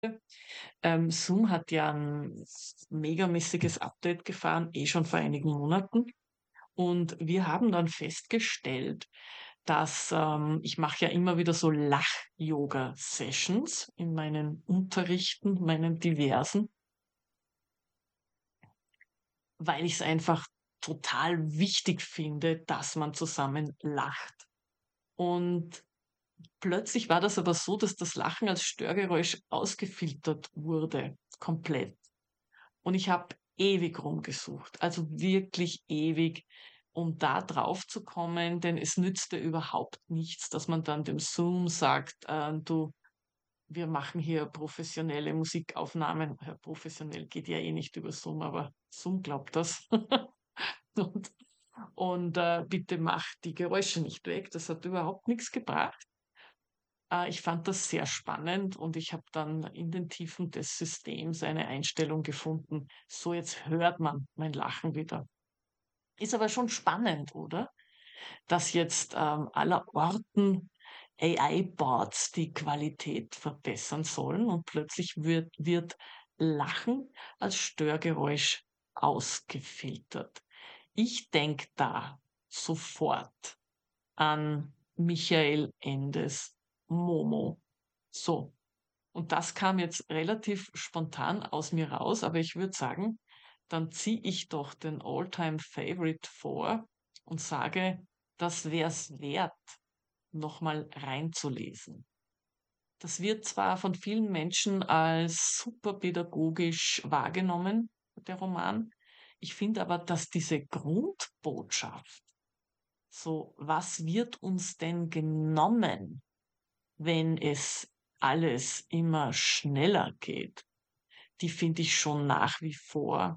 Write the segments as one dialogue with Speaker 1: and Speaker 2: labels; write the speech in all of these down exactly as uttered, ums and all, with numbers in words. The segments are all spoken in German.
Speaker 1: Ähm, Zoom hat ja ein megamäßiges Update gefahren, eh schon vor einigen Monaten. Und wir haben dann festgestellt, dass ähm, ich mache ja immer wieder so Lach-Yoga-Sessions in meinen Unterrichten, meinen diversen, weil ich es einfach total wichtig finde, dass man zusammen lacht. Und plötzlich war das aber so, dass das Lachen als Störgeräusch ausgefiltert wurde, komplett. Und ich habe ewig rumgesucht, also wirklich ewig, um da drauf zu kommen, denn es nützte überhaupt nichts, dass man dann dem Zoom sagt, äh, du, wir machen hier professionelle Musikaufnahmen. Ja, professionell geht ja eh nicht über Zoom, aber Zoom glaubt das. Und, und äh, bitte mach die Geräusche nicht weg. Das hat überhaupt nichts gebracht. Äh, ich fand das sehr spannend und ich habe dann in den Tiefen des Systems eine Einstellung gefunden. So, jetzt hört man mein Lachen wieder. Ist aber schon spannend, oder? Dass jetzt ähm, allerorten A I-Bots die Qualität verbessern sollen und plötzlich wird, wird Lachen als Störgeräusch ausgefiltert. Ich denke da sofort an Michael Endes Momo. So. Und das kam jetzt relativ spontan aus mir raus, aber ich würde sagen, dann ziehe ich doch den All-Time Favorite vor und sage, das wär's wert, nochmal reinzulesen. Das wird zwar von vielen Menschen als super pädagogisch wahrgenommen, der Roman. Ich finde aber, dass diese Grundbotschaft, so, was wird uns denn genommen, wenn es alles immer schneller geht? Die finde ich schon nach wie vor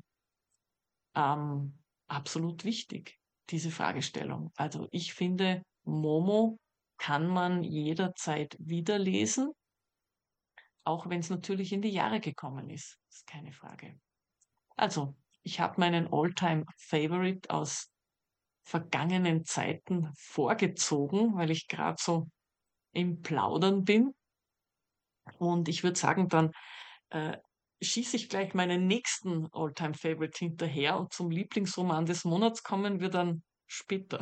Speaker 1: ähm, absolut wichtig, diese Fragestellung. Also ich finde, Momo kann man jederzeit wieder lesen, auch wenn es natürlich in die Jahre gekommen ist. Ist keine Frage. Also, ich habe meinen All-Time Favorite aus vergangenen Zeiten vorgezogen, weil ich gerade so im Plaudern bin. Und ich würde sagen, dann äh, schieße ich gleich meinen nächsten All-Time Favorite hinterher und zum Lieblingsroman des Monats kommen wir dann später.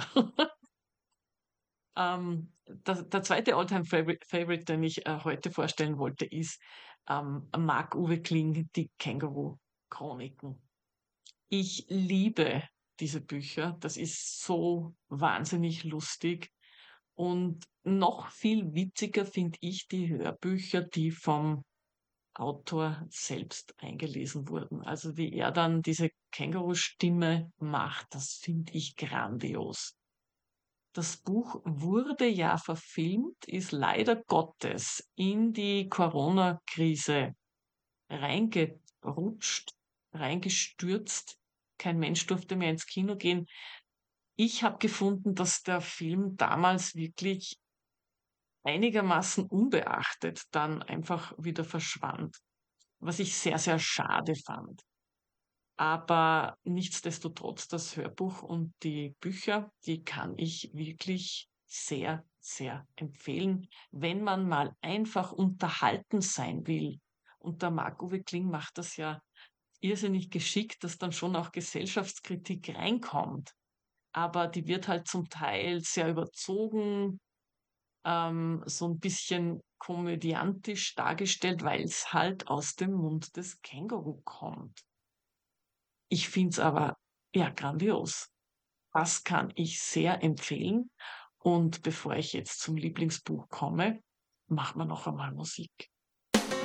Speaker 1: ähm, der, der zweite All-Time Favorite, Favorite, den ich äh, heute vorstellen wollte, ist ähm, Marc-Uwe Kling, die Känguru-Chroniken. Ich liebe diese Bücher. Das ist so wahnsinnig lustig. Und noch viel witziger finde ich die Hörbücher, die vom Autor selbst eingelesen wurden. Also wie er dann diese Känguru-Stimme macht, das finde ich grandios. Das Buch wurde ja verfilmt, ist leider Gottes in die Corona-Krise reingerutscht, reingestürzt. Kein Mensch durfte mehr ins Kino gehen. Ich habe gefunden, dass der Film damals wirklich einigermaßen unbeachtet dann einfach wieder verschwand, was ich sehr, sehr schade fand. Aber nichtsdestotrotz, das Hörbuch und die Bücher, die kann ich wirklich sehr, sehr empfehlen, wenn man mal einfach unterhalten sein will. Und der Marc-Uwe Kling macht das ja irrsinnig geschickt, dass dann schon auch Gesellschaftskritik reinkommt. Aber die wird halt zum Teil sehr überzogen, ähm, so ein bisschen komödiantisch dargestellt, weil es halt aus dem Mund des Känguru kommt. Ich finde es aber, ja, grandios. Das kann ich sehr empfehlen. Und bevor ich jetzt zum Lieblingsbuch komme, machen wir noch einmal Musik.